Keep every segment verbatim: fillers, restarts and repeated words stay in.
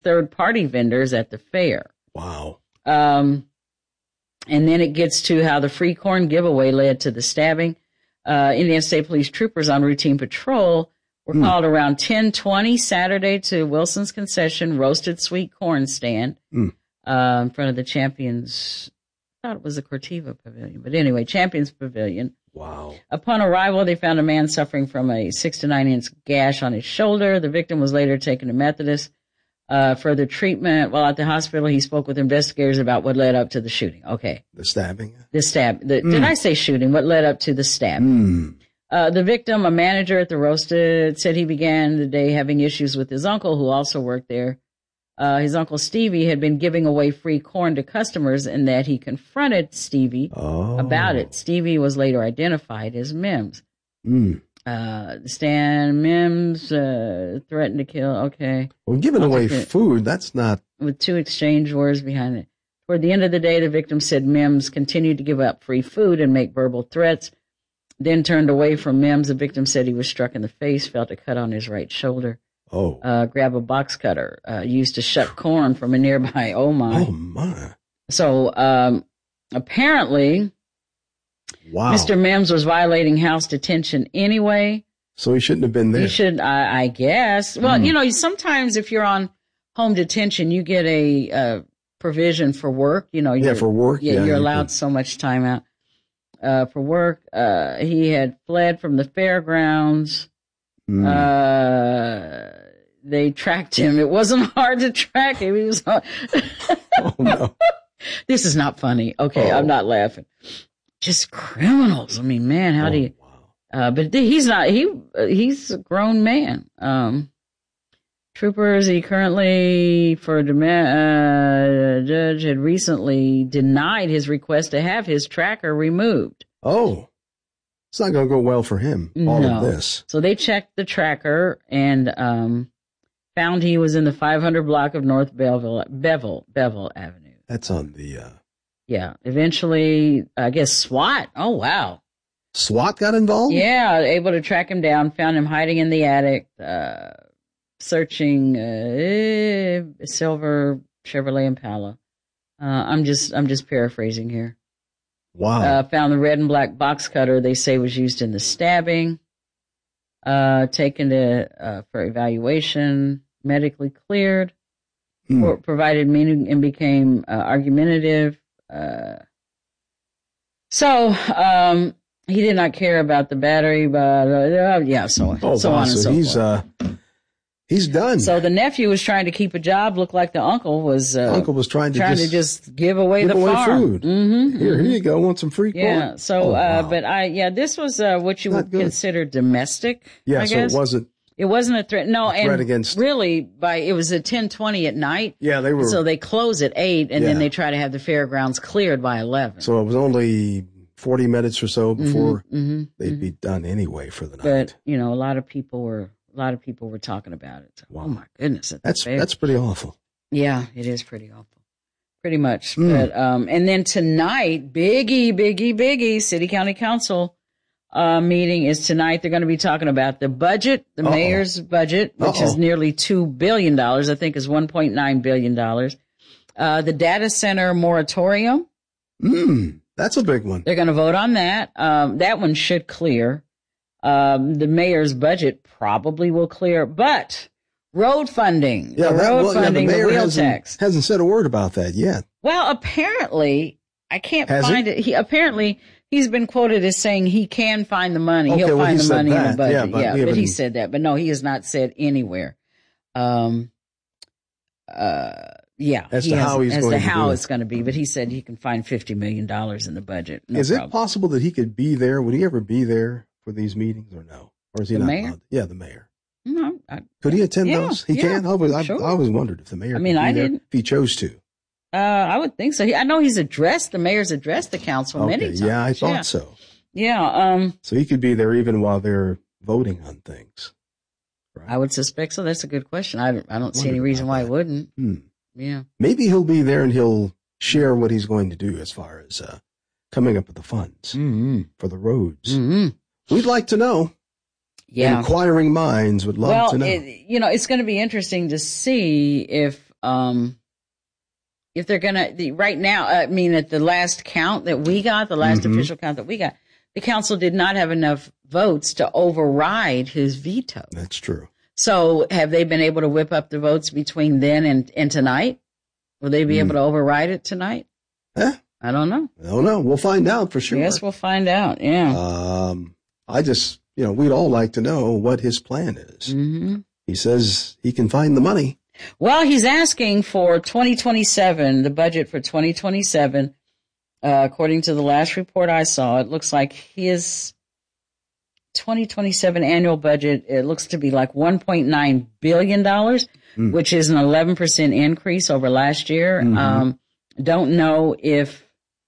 third-party vendors at the fair. Wow. Um, and then it gets to how the free corn giveaway led to the stabbing. Uh, Indiana State Police troopers on routine patrol were mm. called around ten twenty Saturday to Wilson's Concession Roasted Sweet Corn stand mm. uh, in front of the Champions. I thought it was the Cortiva Pavilion, but anyway, Champions Pavilion. Wow. Upon arrival, they found a man suffering from a six to nine inch gash on his shoulder. The victim was later taken to Methodist. Uh, further treatment. While at the hospital, he spoke with investigators about what led up to the shooting. Okay. The stabbing? The stab. The, mm. Did I say shooting? What led up to the stabbing? Mm. Uh, the victim, a manager at the Roasted, said he began the day having issues with his uncle, who also worked there. Uh, his uncle Stevie had been giving away free corn to customers and that he confronted Stevie oh. about it. Stevie was later identified as Mims. Mm. Uh, Stan Mims, uh, threatened to kill. Okay. Well, giving away food, that's not. With two exchange words behind it. Toward the end of the day, the victim said Mims continued to give up free food and make verbal threats, then turned away from Mims. The victim said he was struck in the face, felt a cut on his right shoulder. Oh. Uh, grab a box cutter, uh, used to shuck corn from a nearby. Oh my. Oh my. So, um, apparently, wow. Mister Mims was violating house detention anyway. So he shouldn't have been there. He should, I, I guess. Well, mm. you know, sometimes if you're on home detention, you get a, uh, provision for work. You know, yeah, for work. Yeah, yeah you're allowed you so much time out, uh, for work. Uh, he had fled from the fairgrounds. Mm. Uh, they tracked him. It wasn't hard to track him. He was, oh no. This is not funny. Okay. Oh. I'm not laughing. Just criminals. I mean, man, how oh, do you, wow. uh, but he's not, he, uh, he's a grown man. Um, troopers, he currently, for a demand, uh, judge had recently denied his request to have his tracker removed. Oh, it's not going to go well for him, all no. of this. So they checked the tracker and, um, found he was in the five hundred block of North Bevel, Bevel, Bevel Avenue. That's on the, uh, yeah. Eventually, I guess SWAT. Oh, wow. SWAT got involved? Yeah. Able to track him down, found him hiding in the attic, uh, searching, uh, silver Chevrolet Impala. Uh, I'm just, I'm just paraphrasing here. Wow. Uh, found the red and black box cutter they say was used in the stabbing. Uh, taken to, uh, for evaluation, medically cleared, hmm. for, provided meaning and became, uh, argumentative. Uh, so, um, he did not care about the battery, but, uh, yeah, so, oh, so wow, on and so so he's, forth. uh, he's done. So the nephew was trying to keep a job. Looked like the uncle was, uh, uncle was trying to trying just, to just give away give the away farm. food. Mm-hmm, here, mm-hmm. here you go. Want some free corn? Yeah. So, oh, uh, wow. but I, yeah, this was, uh, what you Not would good. consider domestic. Yeah. I So guess. it wasn't. It wasn't a threat. No, a threat and against, really, by it was at ten twenty at night. Yeah, they were. So they close at eight, and yeah. then they try to have the fairgrounds cleared by eleven. So it was only forty minutes or so before mm-hmm, mm-hmm, they'd mm-hmm. be done anyway for the night. But you know, a lot of people were a lot of people were talking about it. So, wow. Oh my goodness, at the that's fair. that's pretty awful. Yeah, it is pretty awful. Pretty much. Mm. But um, and then tonight, biggie, biggie, biggie, City County Council. Uh, meeting is tonight. They're going to be talking about the budget, the Uh-oh. mayor's budget, which Uh-oh. is nearly two billion dollars. I think is one point nine billion dollars. Uh, the data center moratorium. Mm, that's a big one. They're going to vote on that. Um, that one should clear. Um, the mayor's budget probably will clear, but road funding, Yeah, the that, road well, funding, yeah, the, mayor the wheel hasn't, tax. hasn't said a word about that yet. Well, apparently, I can't Has find he? it. He apparently he's been quoted as saying he can find the money. Okay, He'll well, find he the said money in that. the budget. Yeah, Yeah, but but, we he haven't- said that. But no, he has not said anywhere. Um. Uh. Yeah. As he to has, how he's as going to to how do it. it's going to be, but he said he can find fifty million dollars in the budget. No Is problem. it possible that he could be there? Would he ever be there for these meetings or no? Or is he The not mayor? allowed? Yeah, the mayor. No, I, Could he attend yeah, those? He yeah, can? I, was, I, sure. I always wondered if the mayor I mean, could be I there didn't. if he chose to. Uh, I would think so. He, I know he's addressed the mayor's addressed the council Okay, many times. yeah, I thought yeah. so. Yeah. Um. So he could be there even while they're voting on things. Right? I would suspect so. That's a good question. I don't, I don't see Wondered any reason about why that. it wouldn't. Hmm. Yeah. Maybe he'll be there and he'll share what he's going to do as far as uh, coming up with the funds Mm-hmm. for the roads. Mm-hmm. We'd like to know. Yeah. Inquiring minds would love well, to know. It, you know, it's going to be interesting to see if um, if they're going to, right now, I mean, at the last count that we got, the last mm-hmm. official count that we got, the council did not have enough votes to override his veto. That's true. So have they been able to whip up the votes between then and, and tonight? Will they be mm. able to override it tonight? Eh? I don't know. I don't know. We'll find out for sure. Yes, we'll find out. Yeah. Um, I just, you know, we'd all like to know what his plan is. Mm-hmm. He says he can find the money. Well, he's asking for twenty twenty-seven, the budget for twenty twenty-seven. Uh, according to the last report I saw, it looks like his twenty twenty-seven annual budget, it looks to be like one point nine billion dollars, mm. which is an eleven percent increase over last year. Mm-hmm. Um, don't know if,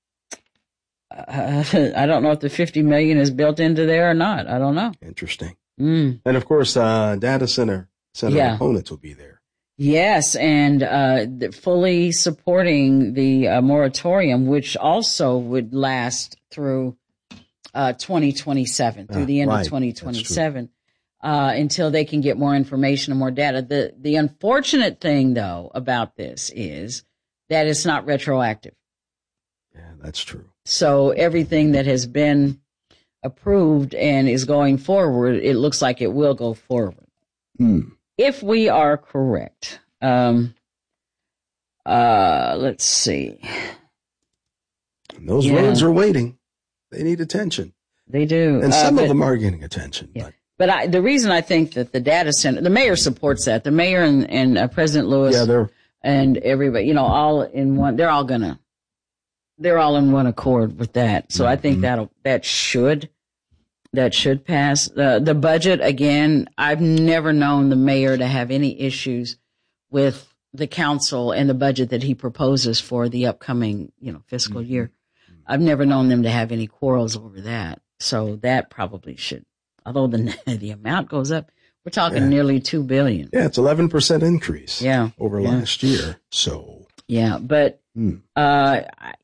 uh, I don't know if the fifty million is built into there or not. I don't know. Interesting. Mm. And of course, uh, data center, center yeah. opponents will be there. Yes, and uh, fully supporting the uh, moratorium, which also would last through uh, twenty twenty-seven, through uh, the end right. of twenty twenty-seven, uh, until they can get more information and more data. The the unfortunate thing, though, about this is that it's not retroactive. Yeah, that's true. So everything that has been approved and is going forward, it looks like it will go forward. Hmm. If we are correct, um, uh, let's see. And those yeah. roads are waiting. They need attention. They do. And some uh, but, of them are getting attention. Yeah. But, but I, the reason I think that the data center, the mayor supports that. The mayor and, and uh, President Lewis yeah, they're, and everybody, you know, all in one, they're all gonna, they're all in one accord with that. So mm-hmm. I think that'll, that should, That should pass. The the budget, again, I've never known the mayor to have any issues with the council and the budget that he proposes for the upcoming, you know, fiscal mm-hmm. year. I've never known them to have any quarrels over that. So that probably should, although the the amount goes up, we're talking yeah. nearly two billion dollars. Yeah, it's eleven percent increase yeah. over yeah. last year. So yeah, but mm. uh,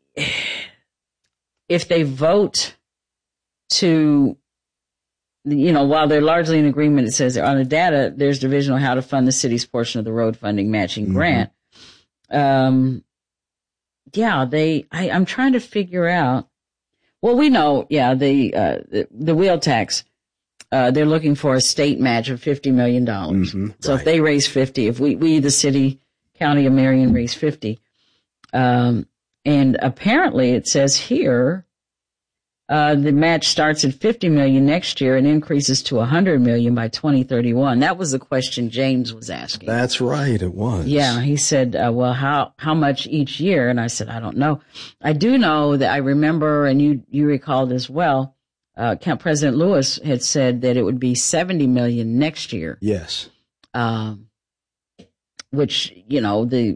if they vote to, you know, while they're largely in agreement, it says on the data, there's division on how to fund the city's portion of the road funding matching mm-hmm. grant. Um, yeah, they, I, I'm trying to figure out, well, we know, yeah, the, uh, the, the wheel tax, uh, they're looking for a state match of fifty million dollars. Mm-hmm, so right. if they raise fifty, if we, we, the city, county of Marion raise fifty, um, and apparently it says here, Uh, the match starts at fifty million next year and increases to one hundred million by twenty thirty-one. That was the question James was asking. That's right. It was. Yeah. He said, uh, well, how, how much each year? And I said, I don't know. I do know that I remember, and you, you recalled as well, uh, Count President Lewis had said that it would be seventy million next year. Yes. Um, which, you know, the,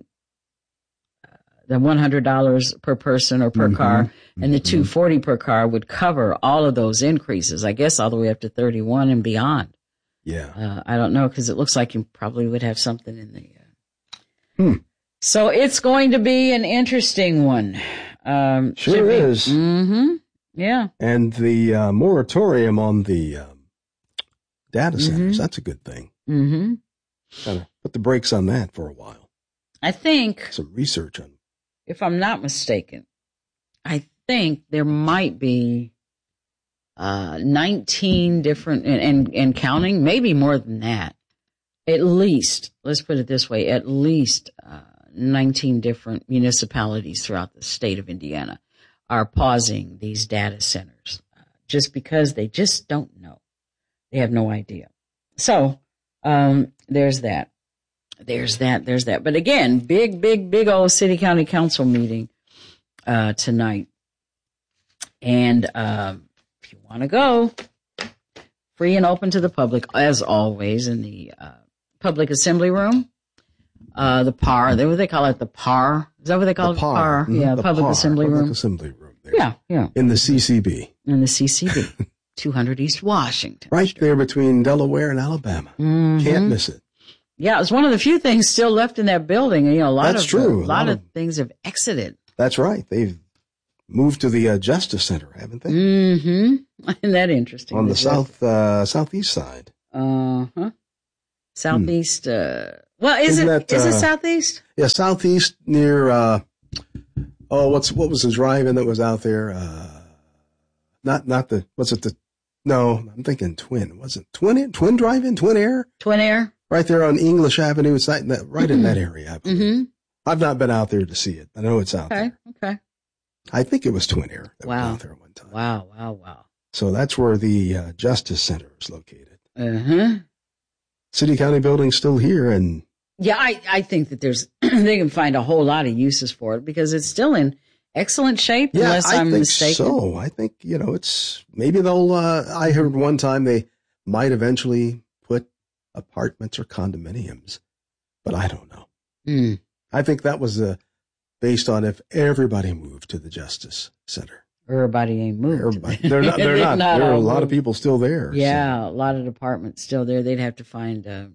the one hundred dollars per person or per mm-hmm. car and the two hundred forty dollars per car would cover all of those increases, I guess all the way up to thirty-one and beyond. Yeah. Uh, I don't know, because it looks like you probably would have something in the. Uh... Hmm. So it's going to be an interesting one. Um, sure is. Mm-hmm. Yeah. And the uh, moratorium on the um, data centers, mm-hmm. that's a good thing. Mm-hmm. Kind of put the brakes on that for a while. I think. Some research on. If I'm not mistaken, I think there might be uh, nineteen different, and, and, and counting, maybe more than that. At least, let's put it this way, at least uh, nineteen different municipalities throughout the state of Indiana are pausing these data centers uh, just because they just don't know. They have no idea. So um, there's that. There's that, there's that. But again, big, big, big old city county council meeting uh, tonight. And uh, if you want to go, free and open to the public, as always, in the uh, public assembly room. Uh, the P A R, they, what they call it, the P A R. Is that what they call the it? P A R. Mm-hmm. Yeah, the public P A R, assembly public room. assembly room there. Yeah, yeah. In the C C B. In the C C B. two hundred East Washington. Right Street. there between Delaware and Alabama. Mm-hmm. Can't miss it. Yeah, it's one of the few things still left in that building. You know, a lot That's of true. Uh, a lot, lot of, of things have exited. That's right. They've moved to the uh, Justice Center, haven't they? Mm-hmm. Isn't that interesting? On the south uh, southeast side. Uh huh. Southeast. Hmm. Uh, Well, is Isn't it that, is it uh, southeast? Yeah, southeast near, uh, oh, what's, what was the drive-in that was out there? Uh, not, not the, was it the, no, I'm thinking Twin. Was it Twin, Twin Drive-In, Twin Air? Twin Air? Right there on English Avenue. It's right in that, right in that area, I believe. Mm-hmm. I've not been out there to see it. I know it's out Okay, there. okay. I think it was Twin Air that Wow. was out there one time. Wow, wow, wow. So that's where the uh, Justice Center is located. Uh-huh. City County building's still here, and Yeah, I, I think that there's they can find a whole lot of uses for it because it's still in excellent shape, yeah, unless I I'm think mistaken. so. I think, you know, it's maybe they'll, uh, I heard one time they might eventually put apartments or condominiums, but I don't know. Mm. I think that was uh, based on if everybody moved to the Justice Center. Everybody ain't moved. Everybody, they're not, they're not, Not there are a all lot of moved. people still there. so- Yeah, a lot of departments still there. They'd have to find uh,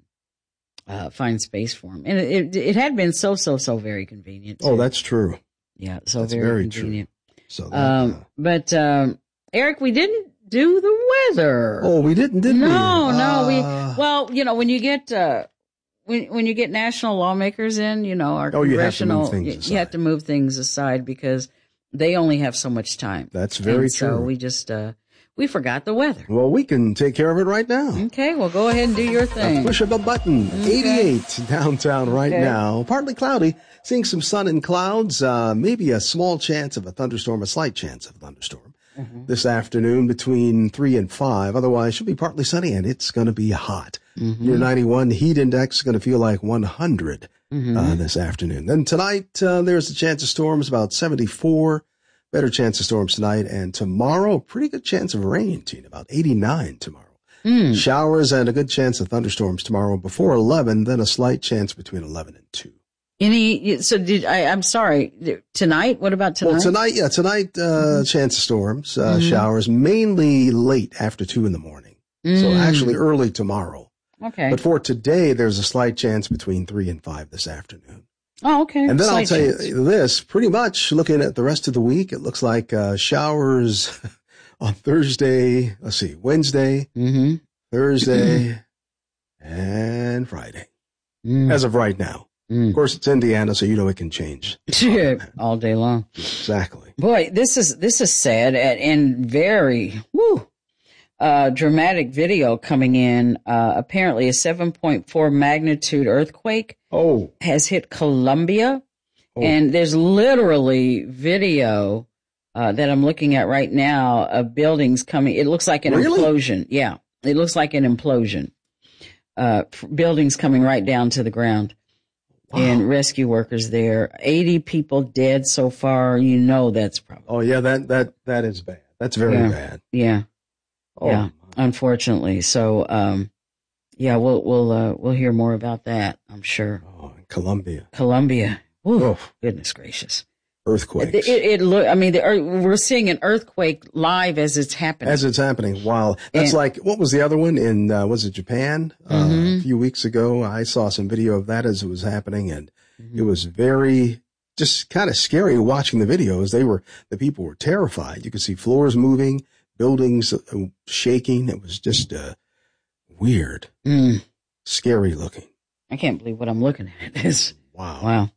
uh, find space for them, and it, it it had been so so so very convenient. Oh, too. that's true. yeah, so that's very, very true. convenient. So, that, Um, uh, but um, Eric, we didn't do the weather. oh, we didn't, did we? no, no, we. Uh, Well, you know, when you get uh, when when you get national lawmakers in, you know, our Oh, you have to move congressional, things you, you aside. have to move things aside because they only have so much time. That's very and So true. we just uh, we forgot the weather. Well, we can take care of it right now. Okay, well, go ahead and do your A thing. push of a button. eighty-eight downtown right Okay. now. Partly cloudy. Seeing some sun and clouds. Uh, maybe a small chance of a thunderstorm, a slight chance of a thunderstorm. Mm-hmm. This afternoon between three and five. Otherwise, should be partly sunny and it's going to be hot. Mm-hmm. Your ninety-one heat index is going to feel like one hundred Mm-hmm. uh, this afternoon. Then tonight, uh, there's a chance of storms, about seventy-four. Better chance of storms tonight. And tomorrow, pretty good chance of rain, Tina, about eighty-nine tomorrow. Mm. Showers and a good chance of thunderstorms tomorrow before eleven, then a slight chance between eleven and two. Any? So did I? I'm sorry. Tonight? What about tonight? Well, tonight, yeah, tonight, uh, chance of storms, uh, showers, mainly late after two in the morning. So Mm. actually early tomorrow. Okay. But for today, there's a slight chance between three and five this afternoon. Oh, okay. And then I'll Slight tell chance. you this, pretty much looking at the rest of the week, it looks like, uh, showers on Thursday, let's see, Wednesday, Mm-hmm. Thursday, and Friday, Mm. as of right now. Mm. Of course, it's Indiana, so you know it can change. All day long. Exactly. Boy, this is this is sad and, and very woo, uh, dramatic video coming in. Uh, apparently, a seven point four magnitude earthquake Oh, has hit Colombia, Oh. and there's literally video uh, that I'm looking at right now of buildings coming. It looks like an Really? implosion. Yeah, it looks like an implosion. Uh, f- buildings coming right down to the ground. Wow. And rescue workers there. eighty people dead so far. You know that's probably. oh yeah, that, that, that is bad. That's very Yeah. bad. Yeah, Oh, yeah. Unfortunately, so um, yeah, we'll we'll uh, we'll hear more about that. I'm sure. oh, in Colombia. Colombia. Woo, Oh, goodness gracious! earthquakes. It, it, it look. I mean, the, earth- we're seeing an earthquake live as it's happening. As it's happening. Wow. That's And- like, what was the other one in, uh, was it Japan? Uh, Mhm. a few weeks ago, I saw some video of that as it was happening, and Mm-hmm. it was very, just kind of scary watching the videos. They were, the people were terrified. You could see floors moving, buildings uh, shaking. It was just, uh, weird, Mm, scary looking. I can't believe what I'm looking at. It's, Wow. wow.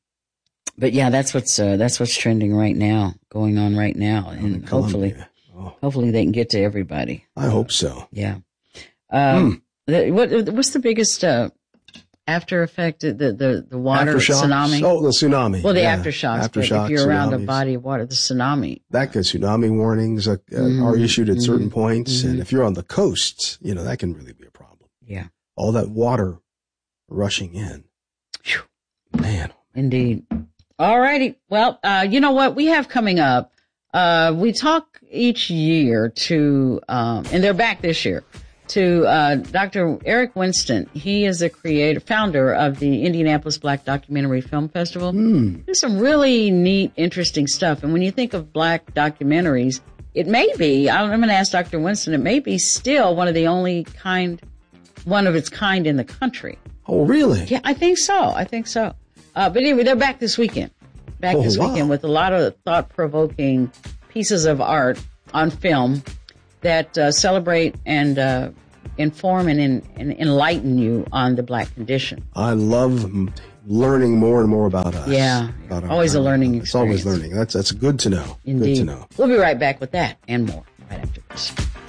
But yeah, that's what's uh, that's what's trending right now, going on right now, In and hopefully, Colombia. Oh, hopefully they can get to everybody. I hope so. Yeah. Um, the, what what's the biggest uh, after effect? The the the water Aftershocks? tsunami. Oh, the tsunami. well, the yeah. aftershocks. But Aftershocks, if you're around a tsunamis. body of water, the tsunami. That could tsunami warnings uh, uh, Mhm. are issued at certain Mhm. points. Mhm. And if you're on the coasts, you know, that can really be a problem. Yeah. All that water rushing in. Phew. Man. Indeed. All righty. Well, uh, you know what we have coming up? Uh, we talk each year to, um, and they're back this year, to uh, Doctor Eric Winston. He is the creator, founder of the Indianapolis Black Documentary Film Festival. Hmm. There's some really neat, interesting stuff. And when you think of black documentaries, it may be, I'm going to ask Doctor Winston, it may be still one of the only kind, one of its kind in the country. Oh, really? Yeah, I think so. I think so. Uh, but anyway, they're back this weekend. Back Oh, this wow. weekend with a lot of thought-provoking pieces of art on film that uh, celebrate and uh, inform and, in, and enlighten you on the Black condition. I love learning more and more about us. Yeah, about always our, a learning it's experience. It's always learning. That's that's good to know. Indeed. Good to know. We'll be right back with that and more right after this.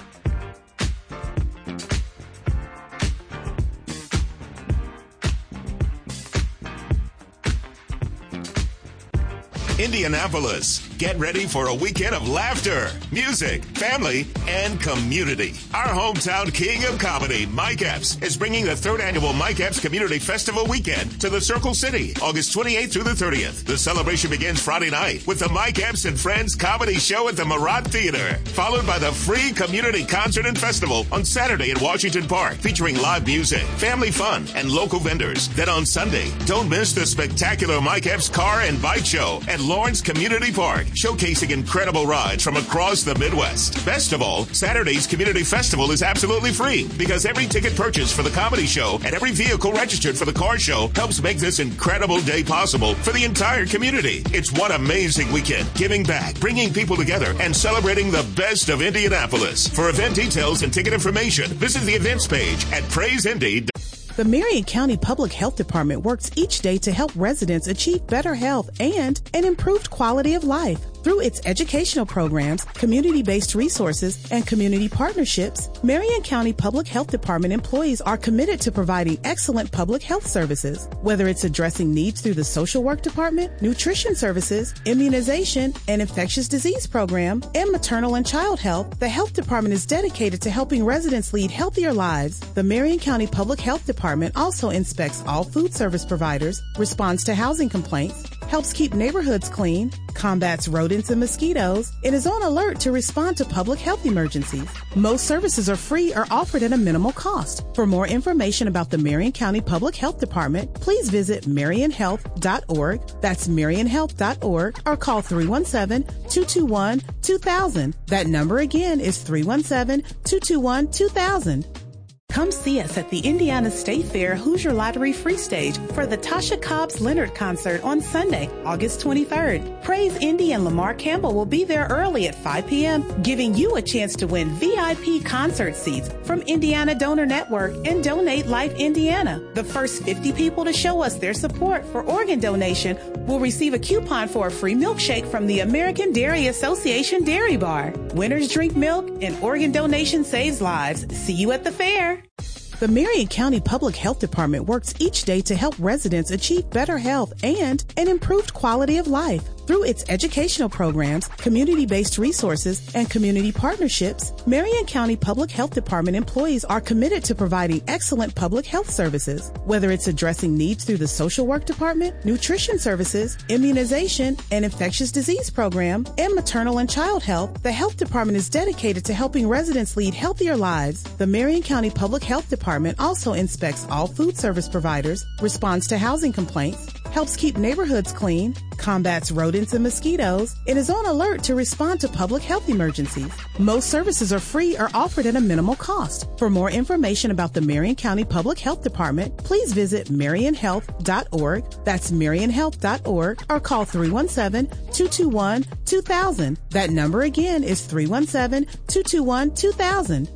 Indianapolis, get ready for a weekend of laughter, music, family, and community. Our hometown king of comedy, Mike Epps, is bringing the third annual Mike Epps Community Festival weekend to the Circle City, August twenty-eighth through the thirtieth. The celebration begins Friday night with the Mike Epps and Friends comedy show at the Murat Theater, followed by the free community concert and festival on Saturday at Washington Park, featuring live music, family fun, and local vendors. Then on Sunday, don't miss the spectacular Mike Epps car and bike show at Lawrence Community Park, showcasing incredible rides from across the Midwest. Best of all, Saturday's Community Festival is absolutely free because every ticket purchased for the comedy show and every vehicle registered for the car show helps make this incredible day possible for the entire community. It's one amazing weekend, giving back, bringing people together, and celebrating the best of Indianapolis. For event details and ticket information, visit the events page at praise indy dot com. The Marion County Public Health Department works each day to help residents achieve better health and an improved quality of life. Through its educational programs, community-based resources, and community partnerships, Marion County Public Health Department employees are committed to providing excellent public health services. Whether it's addressing needs through the social work department, nutrition services, immunization, and infectious disease program, and maternal and child health, the health department is dedicated to helping residents lead healthier lives. The Marion County Public Health Department also inspects all food service providers, responds to housing complaints, helps keep neighborhoods clean, combats rodents and mosquitoes, and is on alert to respond to public health emergencies. Most services are free or offered at a minimal cost. For more information about the Marion County Public Health Department, please visit marion health dot org. That's marion health dot org, or call three one seven, two two one, two thousand. That number again is three one seven, two two one, two thousand. Come see us at the Indiana State Fair Hoosier Lottery Free Stage for the Tasha Cobbs Leonard concert on Sunday, August twenty-third. Praise Indy and Lamar Campbell will be there early at five p.m., giving you a chance to win V I P concert seats from Indiana Donor Network and Donate Life Indiana. The first fifty people to show us their support for organ donation will receive a coupon for a free milkshake from the American Dairy Association Dairy Bar. Winners drink milk and organ donation saves lives. See you at the fair. The Marion County Public Health Department works each day to help residents achieve better health and an improved quality of life. Through its educational programs, community-based resources, and community partnerships, Marion County Public Health Department employees are committed to providing excellent public health services. Whether it's addressing needs through the social work department, nutrition services, immunization, and infectious disease program, and maternal and child health, the health department is dedicated to helping residents lead healthier lives. The Marion County Public Health Department also inspects all food service providers, responds to housing complaints, helps keep neighborhoods clean, combats rodents and mosquitoes, and is on alert to respond to public health emergencies. Most services are free or offered at a minimal cost. For more information about the Marion County Public Health Department, please visit marion health dot org. That's marion health dot org, or call three one seven, two two one, two thousand. That number again is three one seven, two two one, two thousand.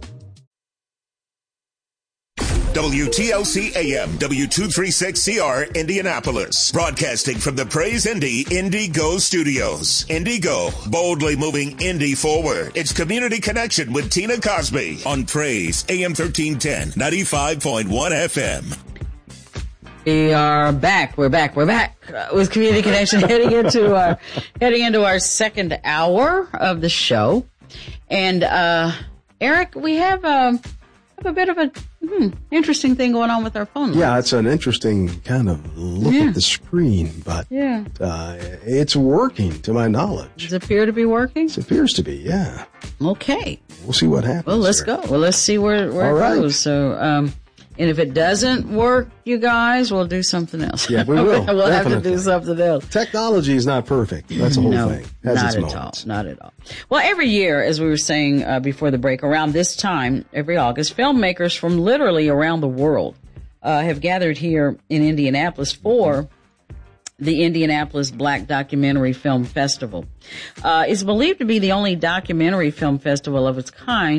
W T L C A M, W two thirty-six C R, Indianapolis. Broadcasting from the Praise Indy Indigo Studios. Indigo, boldly moving Indy forward. It's Community Connection with Tina Cosby on Praise A M thirteen ten, ninety-five point one F M. We are back. We're back. We're back uh, with Community Connection, heading into our heading into our second hour of the show. And uh, Eric, we have um. have a bit of a hmm, interesting thing going on with our phone line. Yeah, it's an interesting kind of look yeah. at the screen, but yeah. uh, it's working to my knowledge. Does it appear to be working? It appears to be, yeah. Okay. We'll see what happens. Well, let's here. go. Well, let's see where, where All it right. goes. So, um, and if it doesn't work, you guys, we'll do something else. Yeah, we will. we'll Definitely. have to do something else. Technology is not perfect. That's the whole no, thing. Has not its at moments. all. Not at all. Well, every year, as we were saying uh, before the break, around this time, every August, filmmakers from literally around the world uh, have gathered here in Indianapolis for the Indianapolis Black Documentary Film Festival. Uh, it's believed to be the only documentary film festival of its kind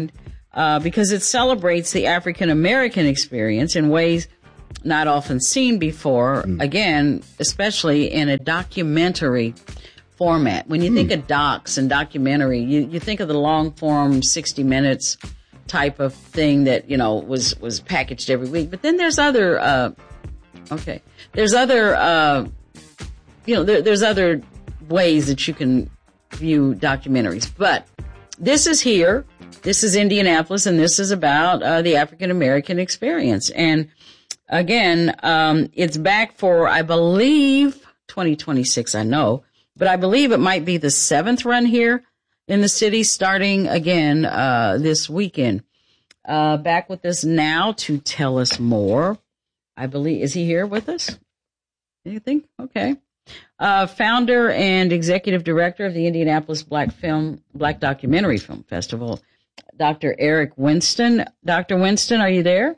uh, because it celebrates the African American experience in ways not often seen before. Mm. Again, especially in a documentary format. When you mm. think of docs and documentary, you, you think of the long form sixty minutes type of thing that, you know, was, was packaged every week. But then there's other, uh, okay, there's other, uh, you know, there, there's other ways that you can view documentaries. But this is here. This is Indianapolis, and this is about uh, the African American experience. And again, um, it's back for, I believe, twenty twenty-six, I know. But I believe it might be the seventh run here in the city, starting again uh this weekend. Uh back with us now to tell us more, I believe, is he here with us? Anything? Okay. Uh founder and executive director of the Indianapolis Black Film Black Documentary Film Festival, Doctor Eric Winston. Doctor Winston, are you there?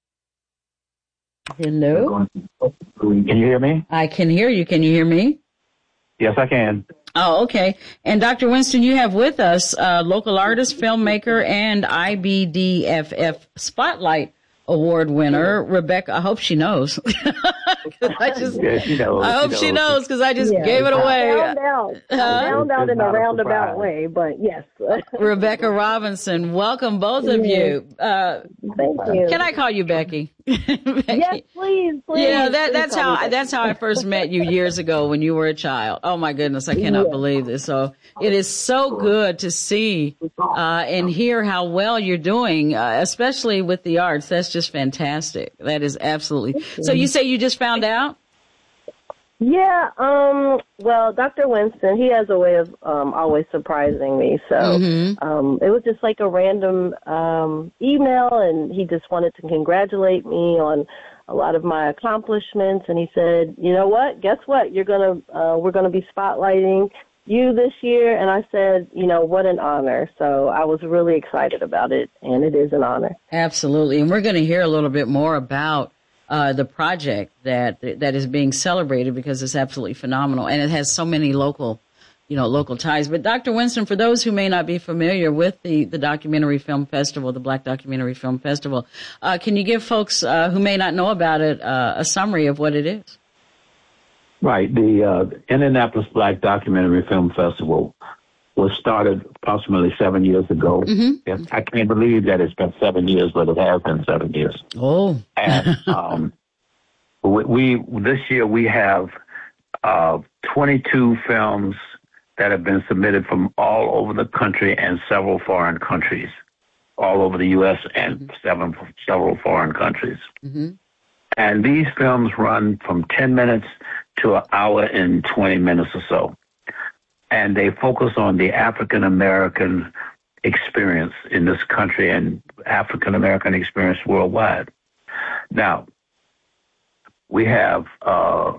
Hello? Can you hear me? I can hear you. Can you hear me? Yes, I can. Oh, okay. And Doctor Winston, you have with us uh, local artist, filmmaker, and I B D F F Spotlight Award winner, Rebecca. I hope she knows. I just, yeah, she knows. I hope she knows because I just yeah. gave it away. I found out, I found out in a roundabout way, but yes. Rebecca Robinson, welcome both of yes. you. Uh, Thank you. Can I call you Becky? Becky. Yes, please, please. Yeah, that, please that's how that's how I first met you years ago when you were a child. Oh my goodness, I cannot yeah. believe this. So it is so good to see uh, and hear how well you're doing, uh, especially with the arts. That's just fantastic. That is absolutely. So you say you just found out? Yeah, um, well, Doctor Winston, he has a way of um, always surprising me. So mm-hmm. um, it was just like a random um, email, and he just wanted to congratulate me on a lot of my accomplishments. And he said, you know what, guess what? You're gonna, uh, we're going to be spotlighting you this year. And I said, you know, what an honor. So I was really excited about it, and it is an honor. Absolutely. And we're going to hear a little bit more about Uh, the project that that is being celebrated because it's absolutely phenomenal, and it has so many local, you know, local ties. But Doctor Winston, for those who may not be familiar with the, the Documentary Film Festival, the Black Documentary Film Festival, uh, can you give folks uh, who may not know about it uh, a summary of what it is? Right. The uh, Indianapolis Black Documentary Film Festival was started approximately seven years ago. Mm-hmm. I can't believe that it's been seven years, but it has been seven years. Oh. And um, we, we this year we have uh, twenty-two films that have been submitted from all over the country and several foreign countries, all over the U S and mm-hmm. seven several foreign countries. Mm-hmm. And these films run from ten minutes to an hour and twenty minutes or so. And they focus on the African-American experience in this country and African-American experience worldwide. Now, we have, uh,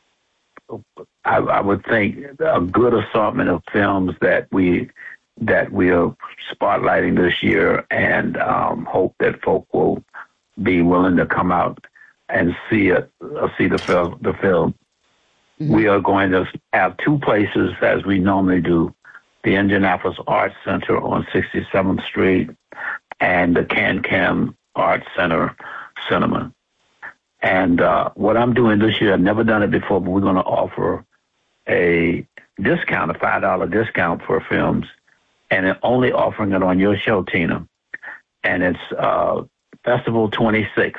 I, I would think, a good assortment of films that we that we are spotlighting this year, and um, hope that folk will be willing to come out and see it, uh, see the film. The film. We are going to have two places, as we normally do, the Indianapolis Arts Center on sixty-seventh Street and the Can-Can Arts Center Cinema. And uh, what I'm doing this year, I've never done it before, but we're going to offer a discount, a five dollar discount for films, and only offering it on your show, Tina. And it's uh, Festival twenty-six.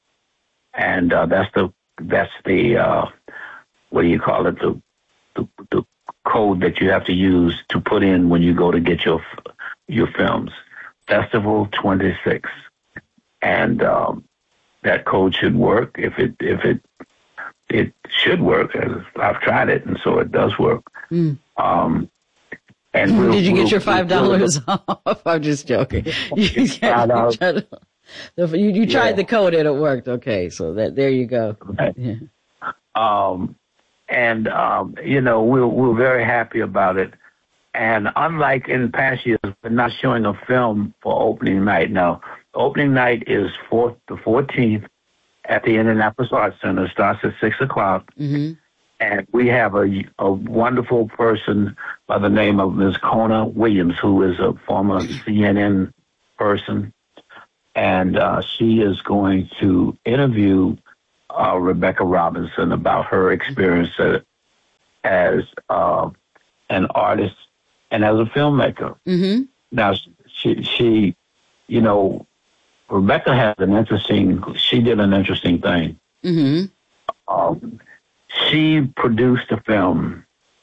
And uh, that's the, that's the, uh, what do you call it, the, the the code that you have to use to put in when you go to get your your films. Festival twenty-six. And um, that code should work. If it if it it should work. I've tried it, and so it does work. Mm. Um, and we'll, did you we'll, get your five dollars we'll, off? I'm just joking. You, you, you, you tried yeah. the code and it worked. Okay, so that there you go. Right. Yeah. Um, and um, you know, we're we're very happy about it. And unlike in past years, we're not showing a film for opening night. Now, opening night is fourth, the fourteenth at the Indianapolis Arts Center. It starts at six o'clock. Mm-hmm. And we have a, a wonderful person by the name of Miz Kona Williams, who is a former C N N person, and uh, she is going to interview uh, Rebecca Robinson about her experience uh, as uh, an artist and as a filmmaker. Mm-hmm. Now, she, she, you know, Rebecca has an interesting, she did an interesting thing. Mm-hmm. Um, she produced a film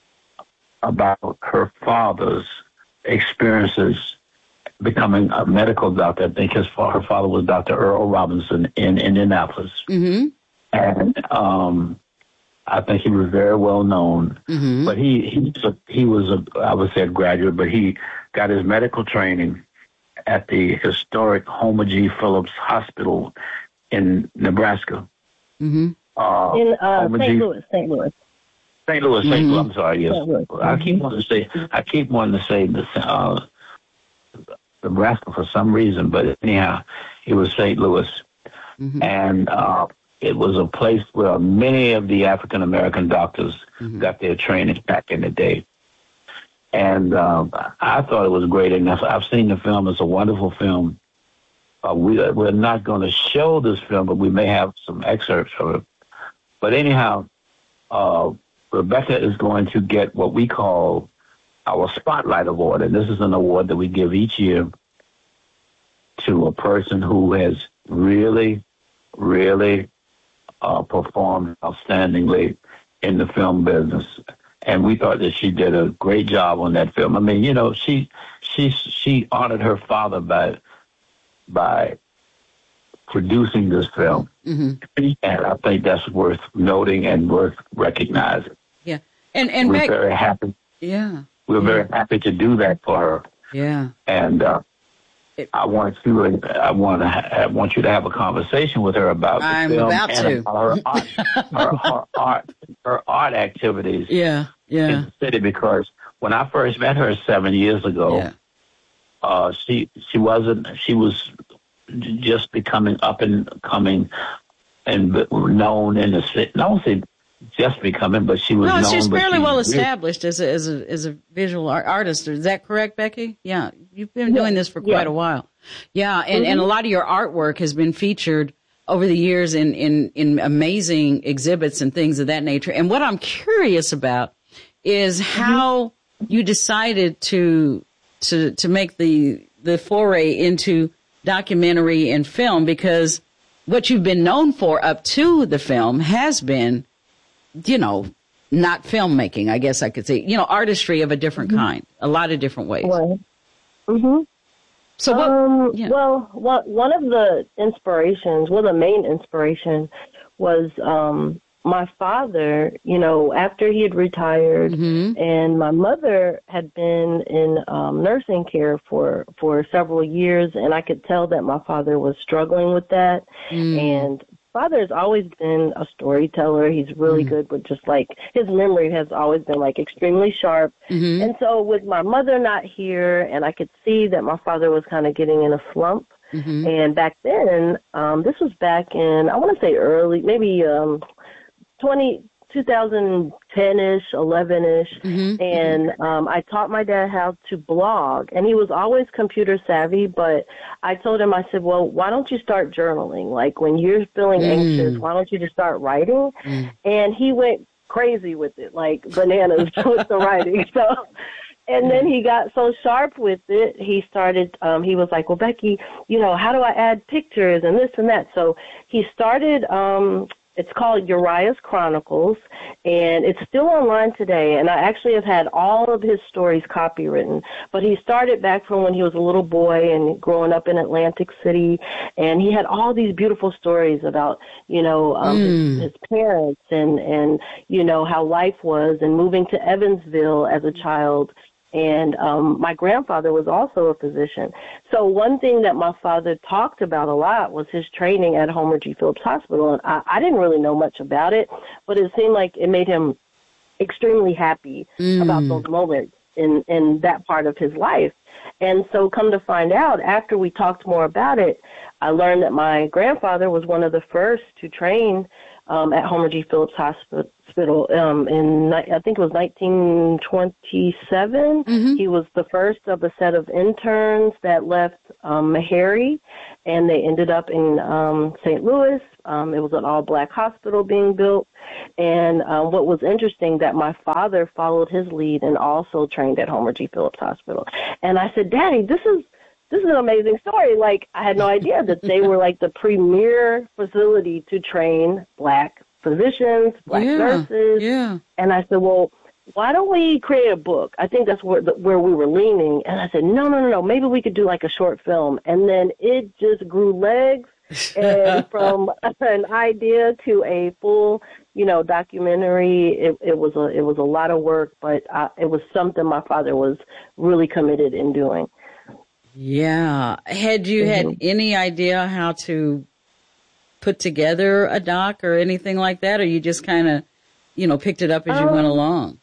about her father's experiences becoming a medical doctor. I think his her father was Doctor Earl Robinson in Indianapolis. Mm-hmm. And um, I think he was very well known. Mm-hmm. But he, he, was a, he was, a, I would say, a graduate, but he got his medical training at the historic Homer G. Phillips Hospital in Nebraska. Mm-hmm. Uh, in uh, Saint Louis, Saint Louis. Saint Louis, Saint Mm-hmm. Louis. I'm sorry. Yes, I keep wanting to say. I keep wanting to say this, uh, Nebraska for some reason, but anyhow, it was Saint Louis, Mm-hmm. and uh, it was a place where many of the African American doctors Mm-hmm. got their training back in the day. And um, I thought it was great, and I've seen the film. It's a wonderful film. Uh, we, we're not going to show this film, but we may have some excerpts of it. But anyhow, uh, Rebecca is going to get what we call our Spotlight Award, and this is an award that we give each year to a person who has really, really uh, performed outstandingly in the film business. And we thought that she did a great job on that film. I mean, you know, she she she honored her father by by producing this film, Mm-hmm. and I think that's worth noting and worth recognizing. Yeah, and and we're back, very happy. yeah, We're yeah. very happy to do that for her. Yeah, And uh, it, I want to I want to ha- I want you to have a conversation with her about the I'm film about and to. about her art, her, her art, her art activities. yeah, yeah, In the city, because when I first met her seven years ago, yeah. uh, she she wasn't she was just becoming up and coming and known in the city. I don't say just becoming, but she was No, known. she's but fairly she well really- established as a as a as a visual art, artist. Is that correct, Becky? Yeah, you've been doing this for quite Yeah. a while. Yeah, and, and a lot of your artwork has been featured over the years in, in in amazing exhibits and things of that nature. And what I'm curious about is how you decided to to to make the the foray into documentary and film, because what you've been known for up to the film has been, you know, not filmmaking, I guess I could say, you know, artistry of a different Mm-hmm. kind, a lot of different ways. Right. Mm-hmm. So what? Um, yeah. Well, what, one of the inspirations, well, the main inspiration was um, my father, you know, after he had retired, Mhm. and my mother had been in um, nursing care for, for several years, and I could tell that my father was struggling with that. Mm. And father's always been a storyteller. He's really Mm. good with just like, his memory has always been like extremely sharp. Mhm. And so with my mother not here, and I could see that my father was kind of getting in a slump. Mhm. And back then, um, this was back in, I want to say early, maybe um, twenty, twenty ten-ish, eleven-ish. Mhm. And um, I taught my dad how to blog. And he was always computer savvy, but I told him, I said, well, why don't you start journaling? Like when you're feeling Mm. anxious, why don't you just start writing? Mm. And he went crazy with it, like bananas with the writing. So, and then he got so sharp with it, he started, um, he was like, well, Becky, you know, how do I add pictures and this and that? So he started, um, it's called Uriah's Chronicles, and it's still online today, and I actually have had all of his stories copywritten. But he started back from when he was a little boy and growing up in Atlantic City, and he had all these beautiful stories about, you know, um, Mm. his, his parents and, and, you know, how life was, and moving to Evansville as a child. And um, my grandfather was also a physician. So one thing that my father talked about a lot was his training at Homer G. Phillips Hospital. And I, I didn't really know much about it, but it seemed like it made him extremely happy Mm. about those moments in, in that part of his life. And so come to find out, after we talked more about it, I learned that my grandfather was one of the first to train um, at Homer G. Phillips Hospi- Hospital um, in, I think it was nineteen twenty-seven. Mm-hmm. He was the first of a set of interns that left um, Meharry, and they ended up in um, Saint Louis. Um, it was an all-black hospital being built. And um, what was interesting, that my father followed his lead and also trained at Homer G. Phillips Hospital. And I said, Daddy, this is this is an amazing story. Like, I had no idea that they were like the premier facility to train black physicians, black yeah, nurses. Yeah. And I said, well, why don't we create a book? I think that's where the, where we were leaning. And I said, no, no, no, no, maybe we could do like a short film. And then it just grew legs. And from an idea to a full, you know, documentary, it, it was a it was a lot of work, but I, it was something my father was really committed in doing. Yeah. Had you mm-hmm. had any idea how to put together a doc or anything like that, or you just kind of, you know, picked it up as um, you went along?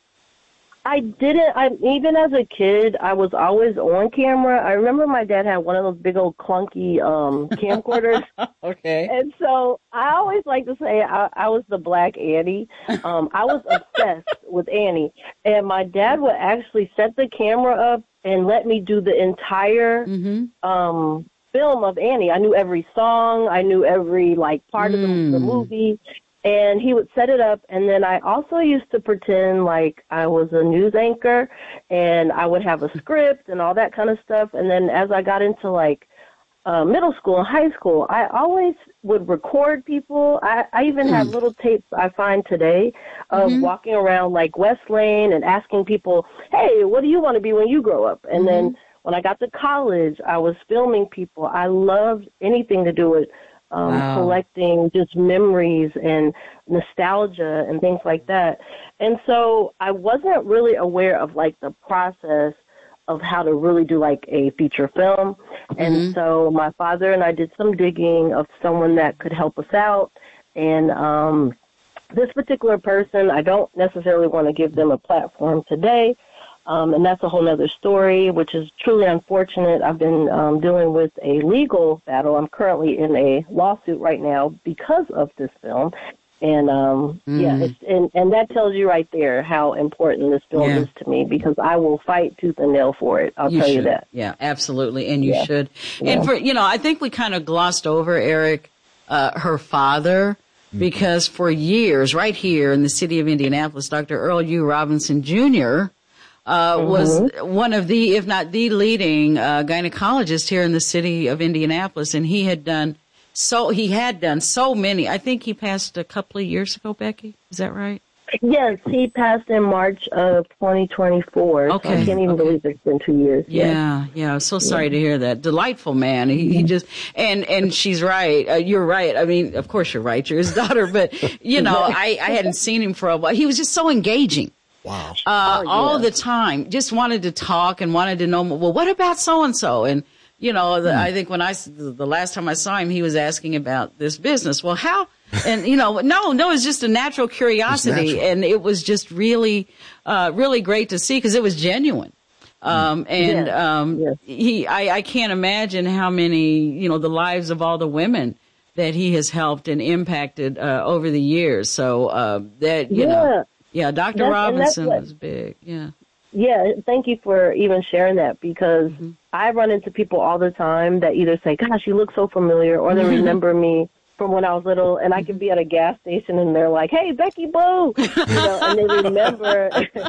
I didn't. I even as a kid, I was always on camera. I remember my dad had one of those big old clunky um, camcorders. Okay. And so I always like to say I, I was the Black Annie. Um, I was obsessed with Annie, and my dad would actually set the camera up and let me do the entire mm-hmm. um, film of Annie. I knew every song. I knew every like part mm. of the, the movie. And he would set it up, and then I also used to pretend like I was a news anchor, and I would have a script and all that kind of stuff. And then as I got into, like, uh, middle school and high school, I always would record people. I, I even have little tapes I find today of mm-hmm. walking around, like, West Lane and asking people, hey, what do you want to be when you grow up? And mm-hmm. then when I got to college, I was filming people. I loved anything to do with Um, wow. collecting just memories and nostalgia and things like that. And so I wasn't really aware of, like, the process of how to really do, like, a feature film. Mm-hmm. And so my father and I did some digging of someone that could help us out. And um, this particular person, I don't necessarily want to give them a platform today. Um, and that's a whole other story, which is truly unfortunate. I've been um, dealing with a legal battle. I'm currently in a lawsuit right now because of this film. And, um, mm. yeah, it's, and, and that tells you right there how important this film yeah. is to me, because I will fight tooth and nail for it. I'll you tell should. you that. Yeah, absolutely. And you yeah. should. Yeah. And for, you know, I think we kind of glossed over, Eric, uh, her father, mm-hmm. because for years, right here in the city of Indianapolis, Doctor Earl U. Robinson Junior Uh, mm-hmm. was one of the, if not the leading, uh, gynecologist here in the city of Indianapolis. And he had done so, he had done so many. I think he passed a couple of years ago, Becky. Is that right? Yes, he passed in March of twenty twenty-four. Okay. So I can't even okay. believe it's been two years. Yeah, yeah. yeah. So sorry yeah. to hear that. Delightful man. He, mm-hmm. he just, and, and she's right. Uh, you're right. I mean, of course you're right. You're his daughter, but you know, I, I hadn't seen him for a while. He was just so engaging. Wow. Uh, oh, yeah. All the time. Just wanted to talk and wanted to know, well, what about so-and-so? And, you know, the, mm. I think when I, the last time I saw him, he was asking about this business. Well, how, and, you know, no, no, it's just a natural curiosity. Natural. And it was just really, uh, really great to see because it was genuine. Um, and, yes. um, yes. he, I, I can't imagine how many, you know, the lives of all the women that he has helped and impacted, uh, over the years. So, uh, that, you yeah. know. Yeah, Doctor That's, Robinson what, was big, yeah. Yeah, thank you for even sharing that, because mm-hmm. I run into people all the time that either say, gosh, you look so familiar, or they remember me from when I was little, and I could be at a gas station and they're like, hey, Becky Boo, you know, and they remember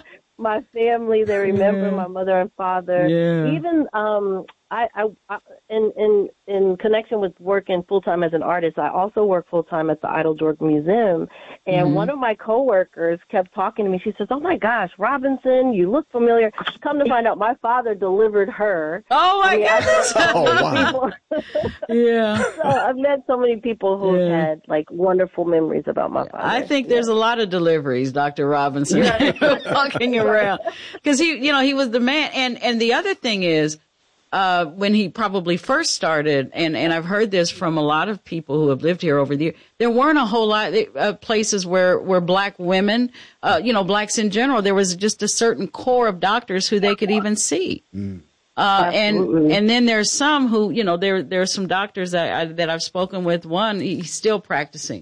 my family, they remember yeah. my mother and father. Yeah. Even um, I, I, I in, in, in connection with working full-time as an artist, I also work full-time at the Idle-Dork Museum. And mm-hmm. one of my coworkers kept talking to me. She says, oh, my gosh, Robinson, you look familiar. Come to find out, my father delivered her. Oh, my goodness. Oh, wow. yeah. So I've met so many people who yeah. had, like, wonderful memories about my father. I think yeah. there's a lot of deliveries, Doctor Robinson, yeah. walking around. Because, he, you know, he was the man. And, and the other thing is, Uh, when he probably first started, and, and I've heard this from a lot of people who have lived here over the years, there weren't a whole lot of uh, places where, where black women, uh, you know, blacks in general, there was just a certain core of doctors who they could even see. Mm. Uh, and, and then there's some who, you know, there, there are some doctors that I, that I've spoken with. One, he's still practicing.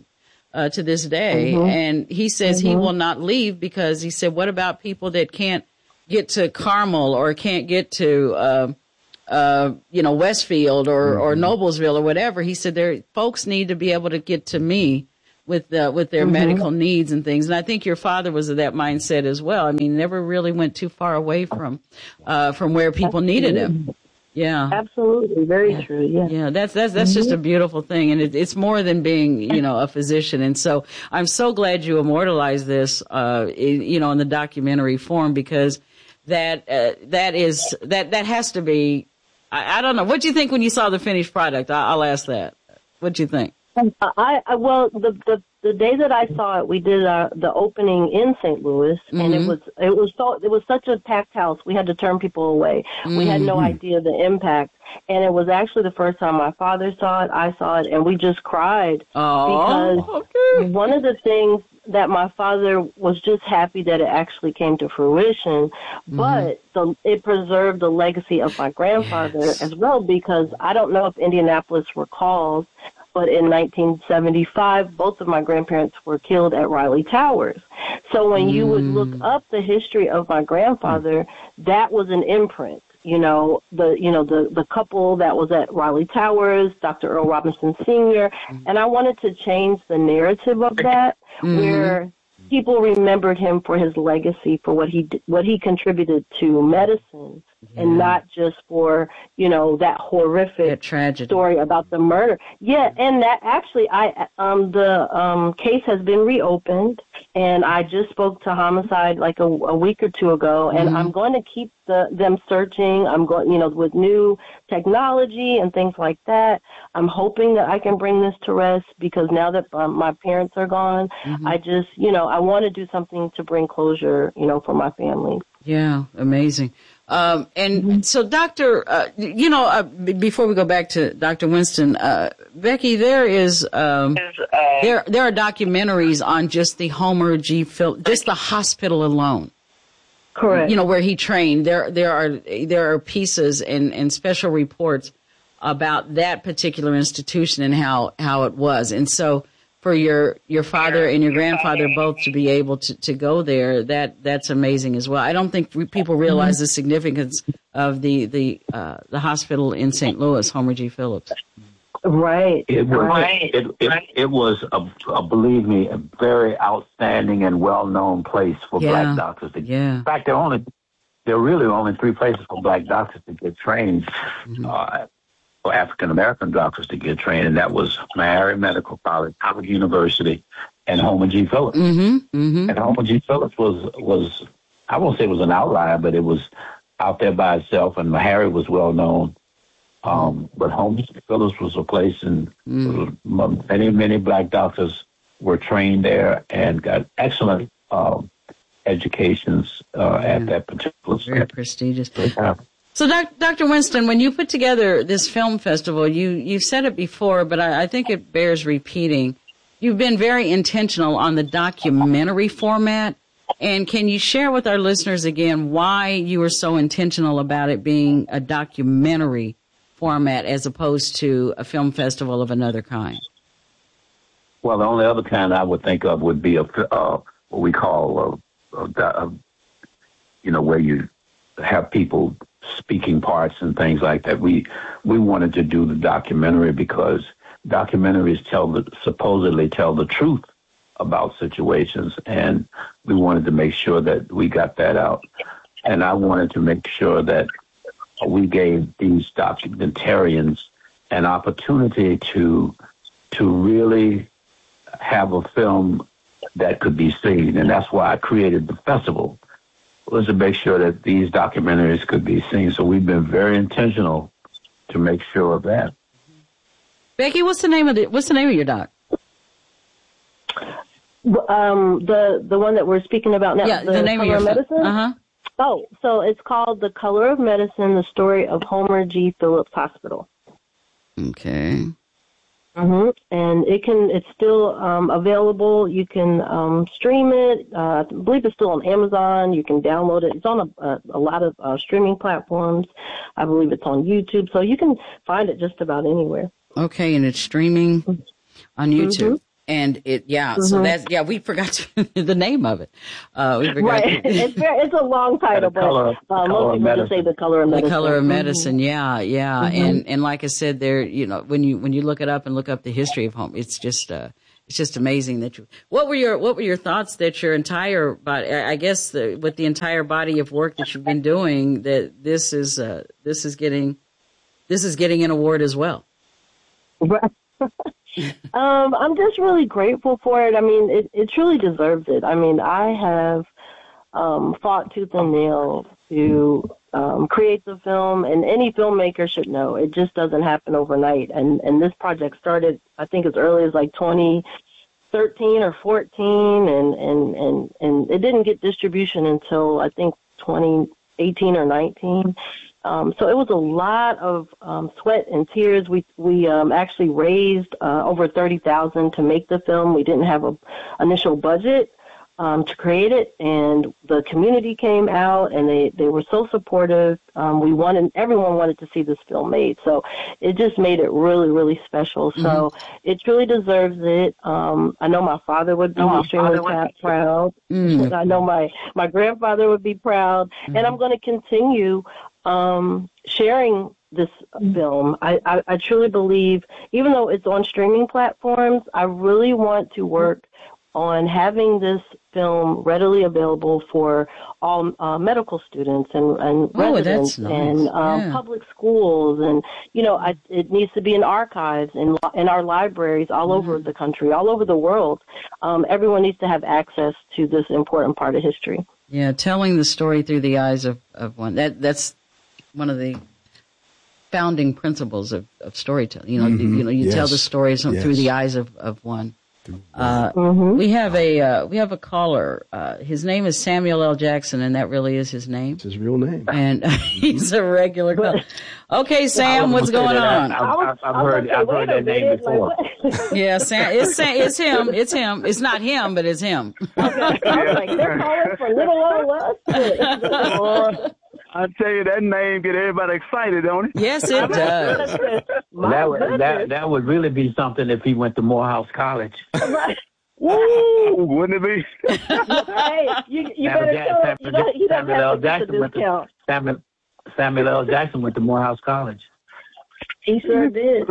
uh, to this day. Mm-hmm. And he says mm-hmm. he will not leave because he said, what about people that can't get to Carmel or can't get to, uh, uh, you know, Westfield or, mm-hmm. or Noblesville or whatever? He said, there, folks need to be able to get to me with, uh, with their mm-hmm. medical needs and things. And I think your father was of that mindset as well. I mean, never really went too far away from, uh, from where people Absolutely. needed him. Yeah. Absolutely. Very yeah. true. Yeah. Yeah. That's, that's, that's mm-hmm. just a beautiful thing. And it, it's more than being, you know, a physician. And so I'm so glad you immortalized this, uh, in, you know, in the documentary form, because that, uh, that is, that, that has to be, I, I don't know. What do you think when you saw the finished product? I, I'll ask that. What do you think? I, I well, the, the the day that I saw it, we did uh, the opening in Saint Louis, mm-hmm. and it was it was so it was such a packed house. We had to turn people away. Mm-hmm. We had no idea the impact, and it was actually the first time my father saw it. I saw it, and we just cried oh, because okay. one of the things that my father was just happy that it actually came to fruition, mm-hmm. but the, it preserved the legacy of my grandfather yes. as well, because I don't know if Indianapolis recalls, but in nineteen seventy-five, both of my grandparents were killed at Riley Towers. So when mm. you would look up the history of my grandfather, that was an imprint. You know, the you know the, the couple that was at Riley Towers, Doctor Earl Robinson Senior, mm. and I wanted to change the narrative of that, mm. where people remembered him for his legacy, for what he what he contributed to medicine, yeah. and not just for, you know, that horrific that tragedy. story about the murder. Yeah, and that actually, I um the um case has been reopened, and I just spoke to Homicide like a, a week or two ago, and mm-hmm. I'm going to keep the, them searching. I'm going, you know, with new technology and things like that. I'm hoping that I can bring this to rest, because now that um, my parents are gone, mm-hmm. I just, you know, I want to do something to bring closure, you know, for my family. Yeah, amazing. Um, and mm-hmm. so, Doctor, uh, you know, uh, b- before we go back to Doctor Winston, uh, Becky, there is um, there there are documentaries on just the Homer G. Phillips, just the hospital alone. Correct. You know, where he trained. There there are there are pieces and, and special reports about that particular institution and how, how it was. And so, for your, your father and your grandfather both to be able to, to go there, that, that's amazing as well. I don't think people realize the significance of the, the, uh, the hospital in Saint Louis, Homer G. Phillips. Right. It was, right. It, it, it was a, a, believe me, a very outstanding and well-known place for yeah. black doctors to get. Yeah. In fact, there are only, there are really only three places for black doctors to get trained. Mm-hmm. Uh, for African-American doctors to get trained, and that was Meharry Medical College, Howard University, and Homer G. Phillips. Mm-hmm, mm-hmm. And Homer G. Phillips was, was, I won't say it was an outlier, but it was out there by itself, and Meharry was well known. Um, but Homer G. Phillips was a place, and mm. many, many black doctors were trained there and got excellent um, educations uh, yeah. at that particular Very state. prestigious. Yeah. So, Doctor Winston, when you put together this film festival, you, you've said it before, but I, I think it bears repeating. You've been very intentional on the documentary format. And can you share with our listeners again why you were so intentional about it being a documentary format as opposed to a film festival of another kind? Well, the only other kind I would think of would be a, uh, what we call, a, a, a, you know, where you have people speaking parts and things like that. We we wanted to do the documentary because documentaries tell the supposedly tell the truth about situations, and we wanted to make sure that we got that out. And I wanted to make sure that we gave these documentarians an opportunity to to really have a film that could be seen, and that's why I created the festival, was to make sure that these documentaries could be seen. So we've been very intentional to make sure of that. Becky, what's the name of the what's the name of your doc? Um, the the one that we're speaking about now. Yeah, the, the name Color of your Medicine. Uh huh. Oh, so it's called The Color of Medicine: The Story of Homer G. Phillips Hospital. Okay. Mm-hmm. And it can, it's still um, available. You can um, stream it. Uh, I believe it's still on Amazon. You can download it. It's on a, a, a lot of uh, streaming platforms. I believe it's on YouTube. So you can find it just about anywhere. Okay, and it's streaming on YouTube. Mm-hmm. And it, yeah, Mm-hmm. so that's, yeah, we forgot to, the name of it. Uh, we forgot Right. to, it's, very, it's a long title, but color, uh, color most people just say The Color of The Medicine. Color of Mhm. Medicine. Yeah, yeah. Mm-hmm. And, and like I said, there, you know, when you, when you look it up and look up the history of home, it's just, uh, it's just amazing that you, what were your, what were your thoughts that your entire body, I guess the, with the entire body of work that you've been doing, that this is, uh, this is getting, this is getting an award as well. um, I'm just really grateful for it. I mean, it, it truly deserves it. I mean, I have um, fought tooth and nail to um, create the film, and any filmmaker should know it just doesn't happen overnight. And, and this project started, I think, as early as like twenty thirteen or fourteen, and, and, and, and it didn't get distribution until I think twenty eighteen or nineteen. Um, so it was a lot of um, sweat and tears. We we um, actually raised uh, over thirty thousand to make the film. We didn't have a initial budget um, to create it, and the community came out, and they, they were so supportive. Um, we wanted everyone wanted to see this film made, so it just made it really really special. Mm-hmm. So it truly deserves it. Um, I know my father would be oh, extremely would. proud. Mm. I know my my grandfather would be proud, mm-hmm. and I'm going to continue. Um, sharing this film. I, I, I truly believe, even though it's on streaming platforms, I really want to work on having this film readily available for all uh, medical students and, and oh, residents nice. and um, yeah. public schools. And, you know, I, it needs to be in archives and in, in our libraries all mm-hmm. over the country, all over the world. Um, everyone needs to have access to this important part of history. Yeah, telling the story through the eyes of, of one. That That's one of the founding principles of, of storytelling. You know, mm-hmm. you know, you yes. tell the stories yes. through the eyes of, of one. Uh, mm-hmm. We have a uh, we have a caller. Uh, his name is Samuel L. Jackson, and that really is his name. It's his real name, and he's a regular caller. Okay, Sam, what's going on? I've, I've, I've heard I've heard that name before. Yeah, Sam, it's Sam, it's him. It's him. It's not him, but it's him. Okay. I was like, they're calling for little old us. I tell you, that name get everybody excited, don't it? Yes, it does. that would that that would really be something if he went to Morehouse College. Right. Woo! Wouldn't it be? Hey, you, you better show you know, he doesn't have to get the discount. Samuel, Samuel L. Jackson went to Morehouse College. He sure did.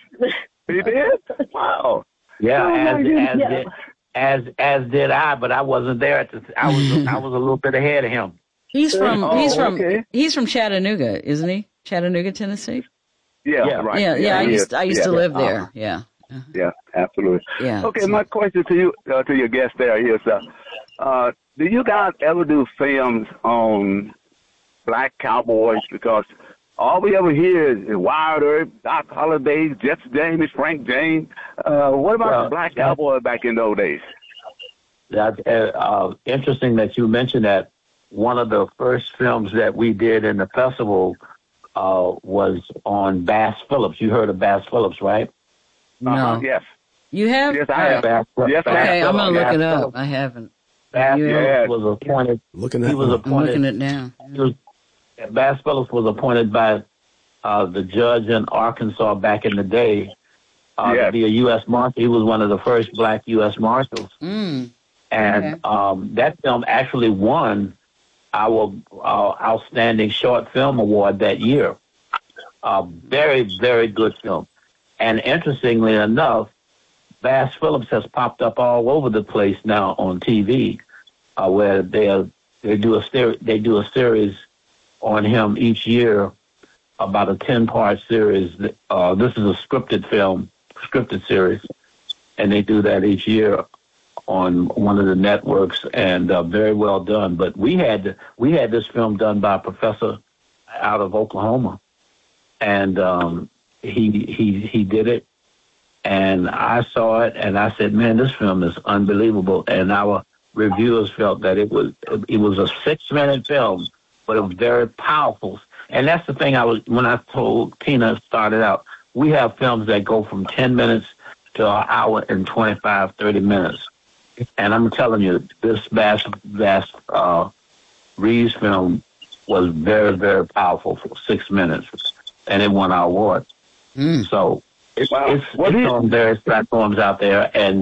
He did? Wow. Yeah, oh, as as yeah. did as as did I, but I wasn't there at the. I was I was a little bit ahead of him. He's from oh, he's from okay. he's from Chattanooga, isn't he? Chattanooga, Tennessee. Yeah, yeah, right. Yeah, yeah. yeah I used I used yeah, to live yeah. there. Yeah. Uh-huh. Yeah, absolutely. Yeah. Okay, so. my question to you, uh, to your guest there is, uh, uh, do you guys ever do films on black cowboys? Because all we ever hear is Wild Earp, Doc Holliday, Jeff James, Frank James. Uh, what about well, the black cowboy back in those days? That's uh, interesting that you mentioned that. One of the first films that we did in the festival uh, was on Bass Phillips. You heard of Bass Phillips, right? No. Uh-huh, yes. You have? Yes, I have. Bass, yes, Bass okay, Phillips. I'm going to look Bass it up. Phillips. I haven't. Bass You Phillips was appointed. Looking at he was it. appointed. I'm looking at it now. He was, Bass Phillips was appointed by uh, the judge in Arkansas back in the day uh, yes. to be a U S Marshal. He was one of the first black U S Marshals. Mm. And okay. um, that film actually won our uh, Outstanding Short Film Award that year. Uh, very, very good film. And interestingly enough, Bass Phillips has popped up all over the place now on T V, uh, where they are, they do a ser- they do a series on him each year, about a ten-part series. Uh, this is a scripted film, scripted series, and they do that each year on one of the networks, and uh, very well done. But we had we had this film done by a professor out of Oklahoma, and um, he he he did it, and I saw it, and I said, "Man, this film is unbelievable." And our reviewers felt that it was it was a six minute film, but it was very powerful. And that's the thing I was when I told Tina started out. We have films that go from ten minutes to an hour and twenty-five, thirty minutes. And I'm telling you, this Bass, Bass uh, Reeves film was very, very powerful for six minutes, and it won our award. Mm. So it's, wow. it's, it's on various platforms out there, and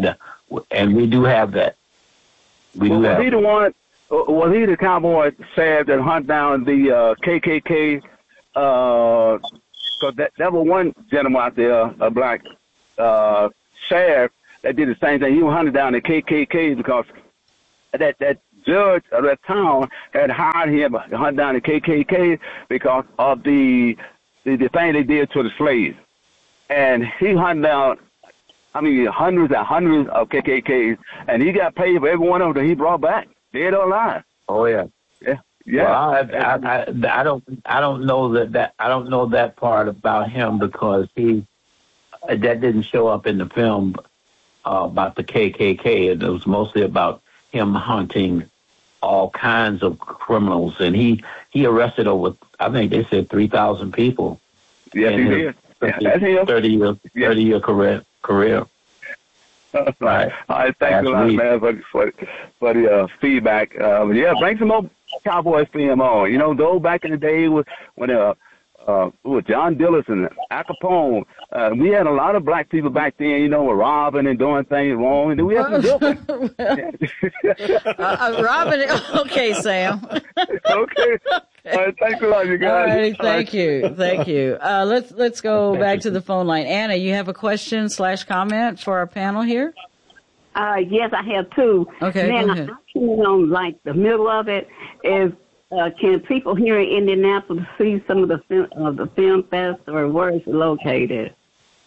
and we do have that. We well, do was have he the one? Was he the cowboy Sav that hunt down the uh, K K K? Because uh, that, that was one gentleman out there, a black uh, sheriff, that did the same thing. He was hunting down the K K K because that that judge of that town had hired him to hunt down the K K K because of the the, the thing they did to the slaves. And he hunted down, I mean, hundreds and hundreds of K K Ks, and he got paid for every one of them that he brought back, dead or alive. Oh yeah, yeah, yeah. Well, I, I, I, I don't, I don't know that, that I don't know that part about him because he that didn't show up in the film uh, about the K K K. It was mostly about him hunting all kinds of criminals, and he he arrested over, I think they said three thousand people. Yes, he did. Yeah, thirty year, thirty year career. career. Right. All right. Thanks a lot, man, for for, for the uh, feedback. Uh, yeah, bring some more Cowboys film on. You know, those back in the day with when uh, uh, with John Dillis and Al Capone, uh, we had a lot of black people back then. You know, were robbing and doing things wrong. And we had some good ones. well, uh, uh, Robin. Okay, Sam. okay. All right, thanks a lot, you guys. All right, thank you, thank you. Uh, let's let's go back to the phone line. Anna, you have a question slash comment for our panel here? Uh, yes, I have two. Okay, Man, go ahead. I'm keen on like the middle of it. Is uh, can people here in Indianapolis see some of the film, uh, the film fest, or where is it located?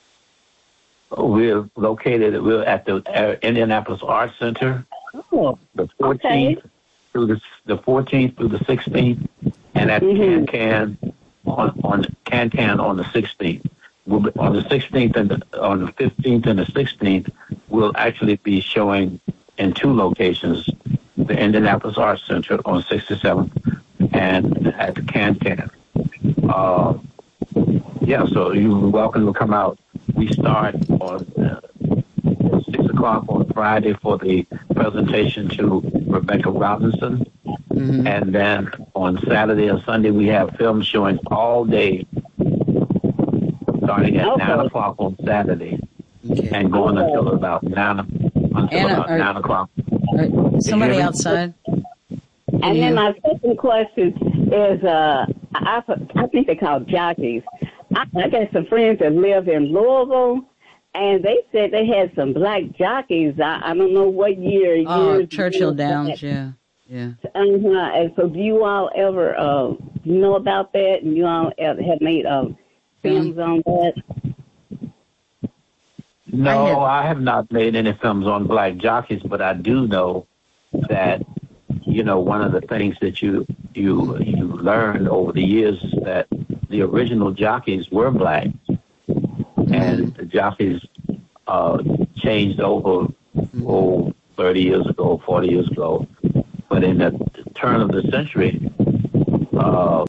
Oh, we're located. We're at the uh, Indianapolis Arts Center. Oh, the fourteenth okay. through the the fourteenth through the sixteenth. And at mm-hmm. Can Can on on Can Can on the sixteenth, we'll be, on the sixteenth and the, on the fifteenth and the sixteenth, we'll actually be showing in two locations: the Indianapolis Arts Center on sixty-seventh and at the Can Can. Uh, yeah, so you're welcome to come out. We start on uh, six o'clock on Friday for the presentation to Rebecca Robinson. Mm-hmm. And then on Saturday and Sunday, we have film showings all day, starting at okay. nine o'clock on Saturday okay. and going okay. until about nine until Anna, about are, nine o'clock. Are somebody outside? And then my second question is, uh, I, I think they call jockeys. I, I got some friends that live in Louisville, and they said they had some black jockeys. I, I don't know what year. Oh, Churchill Downs, yeah. Yeah. Uh-huh. And so do you all ever uh, know about that? And you all ever have made uh, films mm. on that? No, I have, I have not made any films on black jockeys, but I do know that, you know, one of the things that you you you learned over the years is that the original jockeys were black, and the jockeys uh, changed over oh, thirty years ago, forty years ago. But in the turn of the century, uh,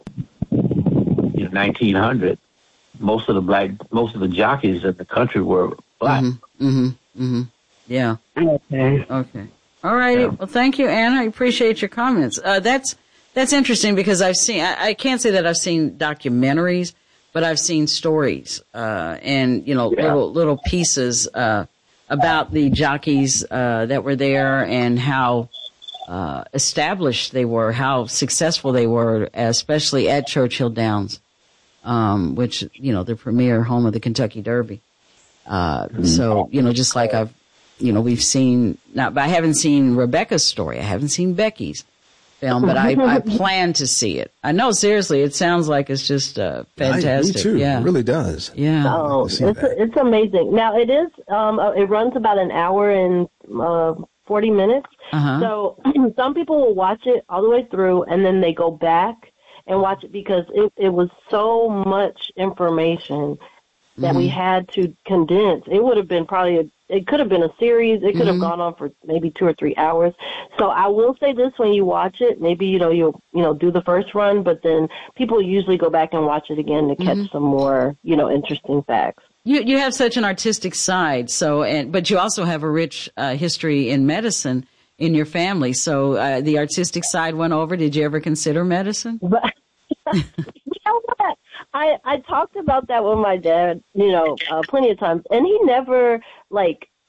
in nineteen hundred, most of the black, most of the jockeys in the country were black. Mm-hmm. Mm-hmm. Mm-hmm. Yeah. Okay. Okay. All righty. Yeah. Well, thank you, Anna. I appreciate your comments. Uh, that's that's interesting because I've seen. I, I can't say that I've seen documentaries, but I've seen stories uh, and you know yeah. little little pieces uh, about the jockeys uh, that were there and how. Uh, established they were, how successful they were, especially at Churchill Downs, um, which, you know, the premier home of the Kentucky Derby. Uh, mm-hmm. So, you know, just like I've, you know, we've seen, not, but I haven't seen Rebecca's story. I haven't seen Becky's film, but I, I plan to see it. I know, seriously, it sounds like it's just uh, fantastic. I, me too. Yeah. It really does. Yeah. Oh, it's, it's amazing. Now, it is, um, it runs about an hour and uh, forty minutes. Uh-huh. So some people will watch it all the way through and then they go back and watch it because it, it was so much information that mm-hmm. we had to condense. It would have been probably, a, it could have been a series. It could mm-hmm. have gone on for maybe two or three hours. So I will say this when you watch it, maybe, you know, you'll, you know, do the first run, but then people usually go back and watch it again to catch mm-hmm. some more, you know, interesting facts. You you have such an artistic side, so and but you also have a rich uh, history in medicine in your family. So uh, the artistic side went over. Did you ever consider medicine? But, you know what? I I talked about that with my dad, you know, uh, plenty of times, and he never like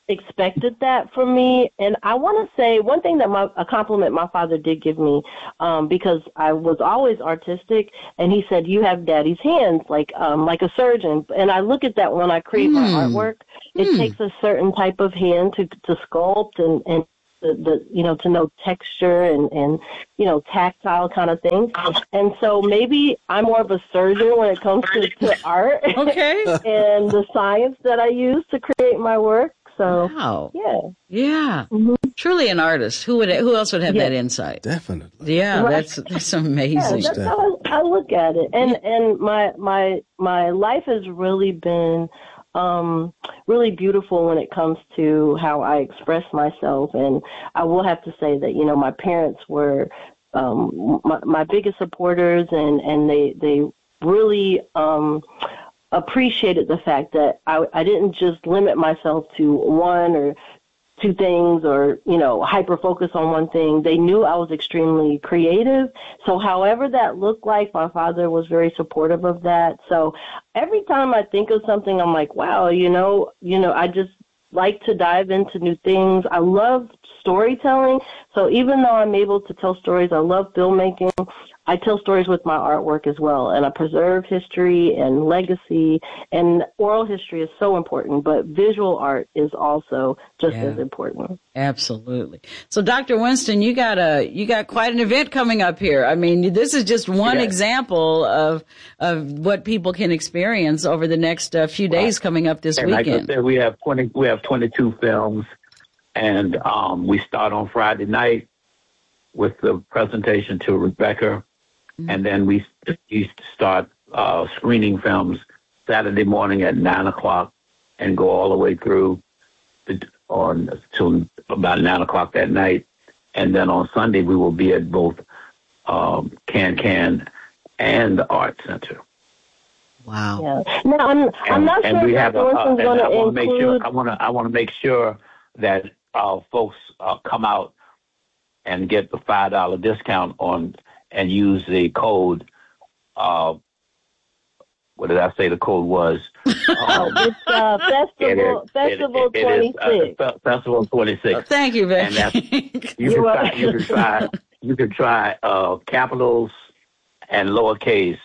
expected that from me. And I want to say one thing that my, a compliment my father did give me, um, because I was always artistic, and he said, you have daddy's hands, like, um, like a surgeon. And I look at that when I create mm. my artwork. It mm. takes a certain type of hand to, to sculpt and, and the, the, you know, to know texture and, and, you know, tactile kind of things. And so maybe I'm more of a surgeon when it comes to, to art. Okay. And the science that I use to create my work. So, wow. Yeah. Yeah. Mm-hmm. Truly an artist. Who would, who else would have yeah. that insight? Definitely. Yeah. Right. That's, that's amazing. Yeah, that's how I, I look at it. And, and my, my, my life has really been, um, really beautiful when it comes to how I express myself. And I will have to say that, you know, my parents were, um, my, my biggest supporters, and, and they, they really, um, appreciated the fact that I, I didn't just limit myself to one or two things or, you know, hyper focus on one thing. They knew I was extremely creative. So however that looked like, my father was very supportive of that. So every time I think of something, I'm like, wow, you know, you know, I just like to dive into new things. I love storytelling. So even though I'm able to tell stories, I love filmmaking. I tell stories with my artwork as well, and I preserve history and legacy, and oral history is so important, but visual art is also just yeah. as important. Absolutely. So, Doctor Winston, you got a you got quite an event coming up here. I mean, this is just one yes. example of of what people can experience over the next uh, few days right. coming up this and weekend. Like I said, we have twenty we have twenty-two films, and um, we start on Friday night with the presentation to Rebecca. And then we used to start uh, screening films Saturday morning at nine o'clock and go all the way through the, on till about nine o'clock that night. And then on Sunday we will be at both um, Can Can and the Art Center. Wow. Yeah. Now I'm and, I'm not and sure we if have Doctor Winston's going to include. Make sure, I want to I want to make sure that uh, folks uh, come out and get the five dollar discount on. And use the code, uh, what did I say the code was? Um, it's uh, Festival, is, Festival it, it, it twenty-six. Is, uh, Festival twenty-six. Oh, thank you, Becky. And that's, you, can try, you can try, you can try uh, capitals and lowercase.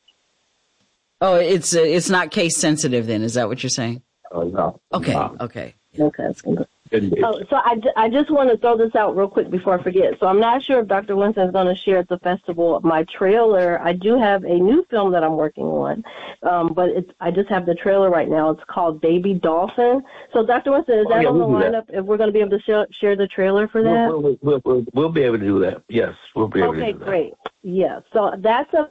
Oh, it's uh, it's not case sensitive then, is that what you're saying? Oh, no. Okay, no. okay. Okay. Oh, so I, I just want to throw this out real quick before I forget. So I'm not sure if Doctor Winston is going to share at the festival my trailer. I do have a new film that I'm working on, um, but it's I just have the trailer right now. It's called Baby Dolphin. So Doctor Winston, is that oh, yeah, on the we'll lineup? If we're going to be able to share, share the trailer for that? We'll, we'll, we'll, we'll, we'll be able to do that. Yes, we'll be able okay, to do that. Okay, great. Yeah, so that's a...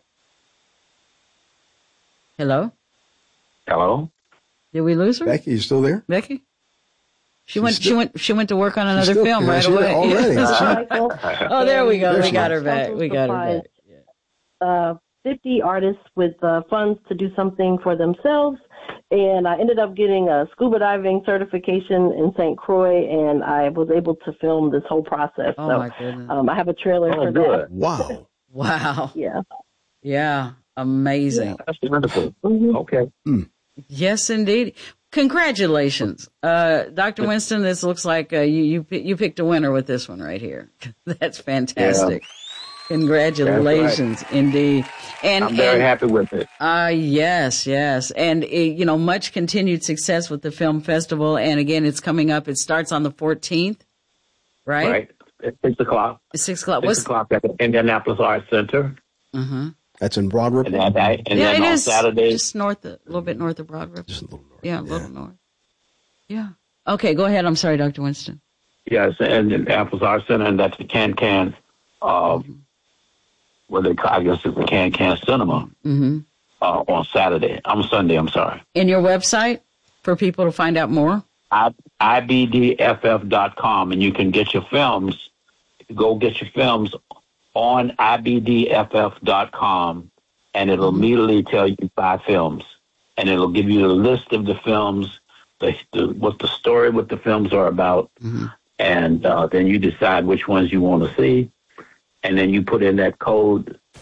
Hello? Hello? Did we lose her? Becky, you still there? Becky? She She's went. still, she went. She went to work on another still, film yeah, right away. Already. Oh, there we go. There we she got is. her back. We got her back. Yeah. Uh, fifty artists with uh, funds to do something for themselves, and I ended up getting a scuba diving certification in Saint Croix, and I was able to film this whole process. Oh so, my goodness! Um, I have a trailer oh, for good. that. Wow! Wow! Yeah. Yeah. Amazing. Yeah, that's wonderful. Mm-hmm. Okay. Mm. Yes, indeed. Congratulations, uh, Doctor Winston. This looks like uh, you you you picked a winner with this one right here. That's fantastic. Yeah. Congratulations, right. Indeed. And I'm very and, happy with it. Uh, yes, yes. And, uh, you know, much continued success with the film festival. And again, it's coming up. It starts on the fourteenth, right? Right. At six o'clock. It's six o'clock. Six What's... o'clock at the Indianapolis Arts Center. Mm-hmm. That's in Broad Ripple? And, then, and yeah, then it on is. Saturday. Just north, of, a little bit north of Broad Ripple. Just a little north. Yeah, a little yeah. north. Yeah. Okay, go ahead. I'm sorry, Doctor Winston. Yes, and in Apples Art Center, and that's the Can Can, uh, mm-hmm. what they call, I guess it's the Can Can Cinema, mm-hmm. uh, on Saturday. I'm Sunday, I'm sorry. And your website for people to find out more? I B D F F dot com, and you can get your films, go get your films on I B D F F dot com, and it'll mm-hmm. immediately tell you five films, and it'll give you a list of the films, the, the, what the story, what the films are about, mm-hmm. and uh, then you decide which ones you want to see, and then you put in that code,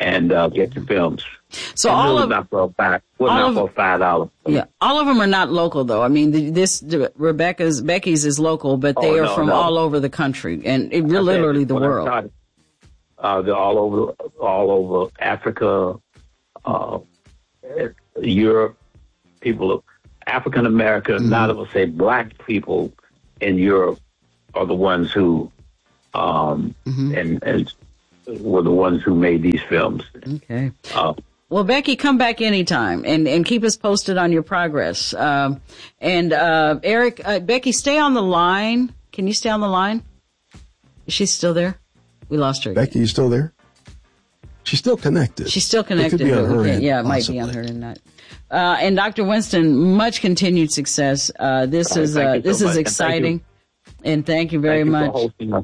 and uh, get your films. So and all we're of not for a five, we're all not of, for five dollars. Yeah, all of them are not local though. I mean, the, this the, Rebecca's Becky's is local, but they oh, are no, from no. all over the country and it, literally the world. Started, uh, they're all over, all over Africa, uh, Europe. People, African American, mm-hmm. not to say black people in Europe are the ones who, um, mm-hmm. and and were the ones who made these films. Okay. Uh, Well, Becky, come back anytime and, and keep us posted on your progress. Um, and, uh, Eric, uh, Becky, stay on the line. Can you stay on the line? Is she still there? We lost her. Becky, you still there? She's still connected. She's still connected. It could be on her end, yeah, it possibly. might be on her end. Not. Uh, and Doctor Winston, much continued success. Uh, this right, is, uh, so this much. is exciting. And thank you, and thank you very thank much. You for hosting us.